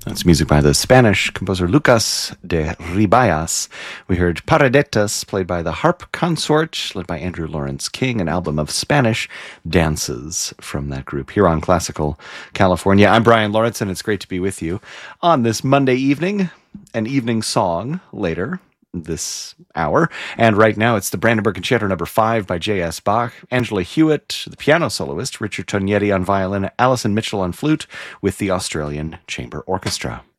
That's music by the Spanish composer Lucas de Ribayas. We heard Paradetas, played by the Harp Consort, led by Andrew Lawrence King, an album of Spanish dances from that group here on Classical California. I'm Brian Lawrence, and it's great to be with you on this Monday evening. An evening song later this hour. And right now it's the Brandenburg Concerto No. 5 by J.S. Bach, Angela Hewitt, the piano soloist, Richard Tognetti on violin, Alison Mitchell on flute with the Australian Chamber Orchestra.